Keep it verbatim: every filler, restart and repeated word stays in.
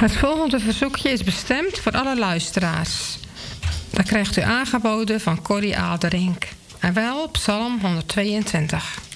Het volgende verzoekje is bestemd voor alle luisteraars. Dat krijgt u aangeboden van Corrie Aderink. En wel Psalm honderdtweeëntwintig.